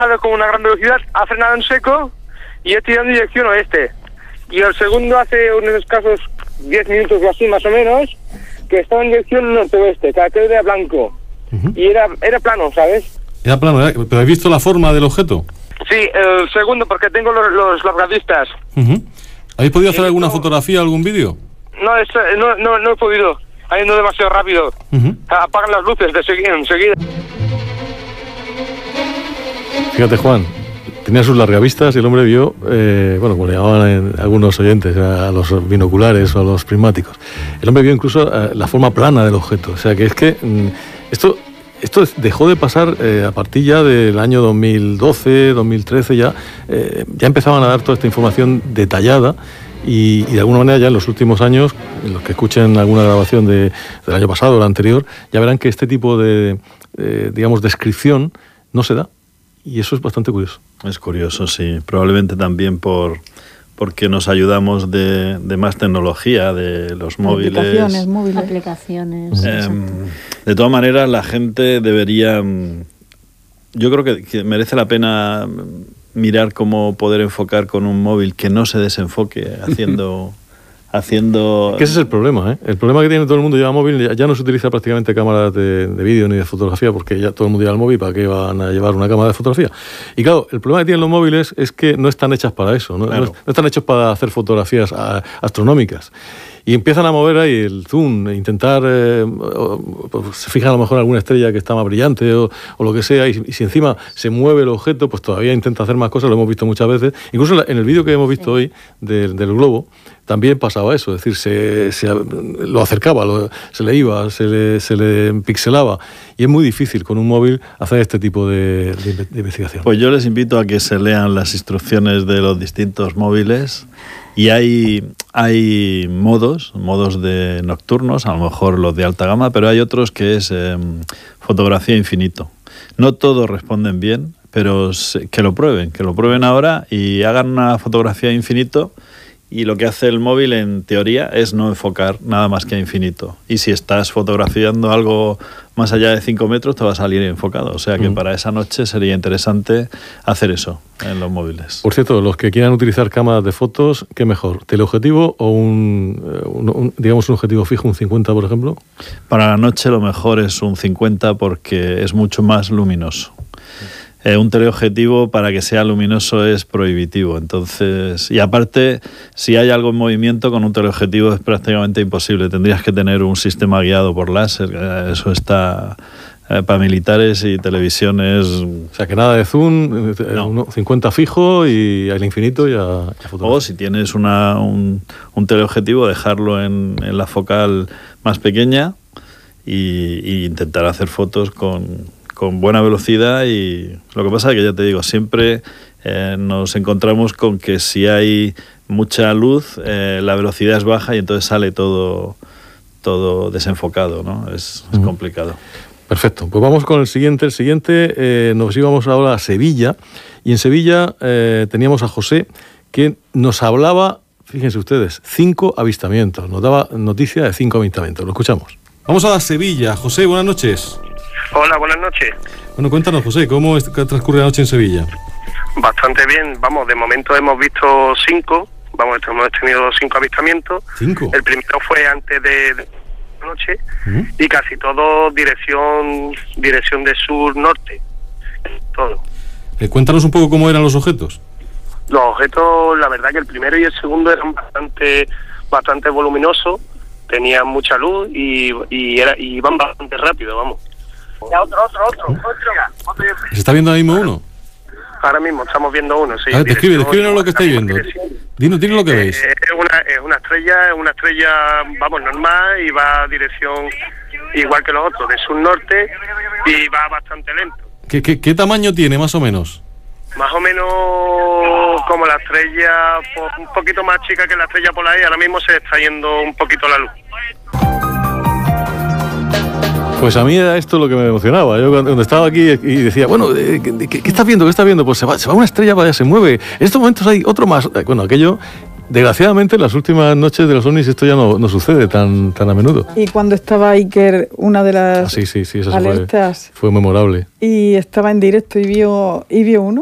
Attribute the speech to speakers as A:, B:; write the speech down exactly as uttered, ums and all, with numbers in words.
A: con una gran velocidad, ha frenado en seco y estoy dando dirección oeste. Y el segundo hace unos escasos diez minutos o así más o menos, que estaba en dirección norte-oeste, que aquel era blanco. Uh-huh. Y era era plano, ¿sabes?
B: Era plano, ¿eh? ¿Pero has visto la forma del objeto?
A: Sí, el segundo, porque tengo los, los largadistas.
B: Uh-huh. ¿Habéis podido hacer alguna fotografía, algún vídeo?
A: No, es, no, no, no he podido. Ha ido demasiado rápido. Uh-huh. Apagan las luces de seguida, enseguida.
B: Fíjate, Juan, tenía sus largavistas y el hombre vio, eh, bueno, como le llamaban algunos oyentes, a los binoculares o a los prismáticos. El hombre vio incluso eh, la forma plana del objeto. O sea, que es que mm, esto... Esto dejó de pasar eh, a partir ya del año dos mil doce, dos mil trece, ya, eh, ya empezaban a dar toda esta información detallada y, y de alguna manera ya en los últimos años, los que escuchen alguna grabación de, del año pasado o la anterior, ya verán que este tipo de, eh, digamos, descripción no se da. Y eso es bastante curioso.
C: Es curioso, sí. Probablemente también por... porque nos ayudamos de, de más tecnología, de los móviles.
D: Aplicaciones, móviles.
E: Aplicaciones.
C: Eh, de todas maneras, la gente debería... Yo creo que, que merece la pena mirar cómo poder enfocar con un móvil que no se desenfoque haciendo... haciendo...
B: Que ese es el problema, ¿eh? El problema que tiene todo el mundo lleva móvil, ya, ya no se utiliza prácticamente cámaras de, de vídeo ni de fotografía, porque ya todo el mundo lleva el móvil, ¿para qué van a llevar una cámara de fotografía? Y claro, el problema que tienen los móviles es que no están hechas para eso, ¿no? Claro. No, no están hechos para hacer fotografías a, astronómicas. Y empiezan a mover ahí el zoom, e intentar, eh, o, o, se fijan a lo mejor en alguna estrella que está más brillante o, o lo que sea, y, y si encima se mueve el objeto, pues todavía intenta hacer más cosas, lo hemos visto muchas veces. Incluso en el vídeo que hemos visto sí. hoy del, del globo, también pasaba eso, es decir, se, se lo acercaba, lo, se le iba, se le, se le pixelaba, y es muy difícil con un móvil hacer este tipo de, de, de investigación.
C: Pues yo les invito a que se lean las instrucciones de los distintos móviles. Y hay, hay modos, modos de nocturnos, a lo mejor los de alta gama, pero hay otros que es eh, fotografía infinito. No todos responden bien, pero que lo prueben, que lo prueben ahora y hagan una fotografía infinito. Y lo que hace el móvil, en teoría, es no enfocar nada más que a infinito. Y si estás fotografiando algo más allá de cinco metros, te va a salir enfocado. O sea que mm. para esa noche sería interesante hacer eso en los móviles.
B: Por cierto, los que quieran utilizar cámaras de fotos, ¿qué mejor? ¿Teleobjetivo o un, un, un digamos, un objetivo fijo, un cincuenta, por ejemplo?
C: Para la noche lo mejor es un cincuenta porque es mucho más luminoso. Eh, un teleobjetivo para que sea luminoso es prohibitivo, entonces, y aparte, si hay algo en movimiento con un teleobjetivo es prácticamente imposible, tendrías que tener un sistema guiado por láser, eh, eso está eh, para militares y televisiones.
B: O sea que nada de zoom, no. cincuenta fijo y al infinito y a, a fotografía.
C: O si tienes una, un, un teleobjetivo, dejarlo en, en la focal más pequeña y, y intentar hacer fotos con con buena velocidad. Y lo que pasa es que, ya te digo, siempre eh, nos encontramos con que si hay mucha luz, eh, la velocidad es baja y entonces sale todo, todo desenfocado, ¿no? Es, es complicado.
B: Perfecto, pues vamos con el siguiente. El siguiente, eh, nos íbamos ahora a Sevilla, y en Sevilla eh, teníamos a José, que nos hablaba, fíjense ustedes, cinco avistamientos, nos daba noticia de cinco avistamientos. Lo escuchamos. Vamos a Sevilla. José, buenas noches.
A: Hola, buenas noches.
B: Bueno, cuéntanos, José, ¿cómo es, transcurre la noche en Sevilla?
A: Bastante bien, vamos, de momento hemos visto cinco, vamos, hemos tenido cinco avistamientos.
B: ¿Cinco?
A: El primero fue antes de la noche, ¿Mm? Y casi todo dirección dirección de sur-norte, todo.
B: Eh, cuéntanos un poco cómo eran los objetos.
A: Los objetos, la verdad que el primero y el segundo eran bastante bastante voluminosos, tenían mucha luz y, y, era, y iban bastante rápido, vamos. Ya, otro, otro, otro, otro.
B: ¿Se está viendo ahí mismo uno?
A: Ahora mismo estamos viendo uno, sí.
B: A ver, describe, descríbenos lo que estáis viendo. Dinos, dinos lo que veis.
A: Eh, es, una, es una estrella, es una estrella, vamos, normal y va a dirección igual que los otros, de sur-norte, y va bastante lento.
B: ¿Qué, qué, qué tamaño tiene, más o menos?
A: Más o menos como la estrella, un poquito más chica que la estrella polar, y ahora mismo se está yendo un poquito la luz.
B: Pues a mí era esto lo que me emocionaba. Yo cuando estaba aquí y decía, bueno, ¿qué, qué, qué estás viendo? ¿Qué estás viendo? Pues se va, se va una estrella para allá, se mueve. En estos momentos hay otro más. Bueno, aquello Desgraciadamente, en las últimas noches de los ovnis esto ya no, no sucede tan, tan a menudo.
D: Y cuando estaba Iker, una de las
B: Ah, sí, sí, sí, eso
D: alertas,
B: fue, fue memorable.
D: y estaba en directo y vio, y vio uno.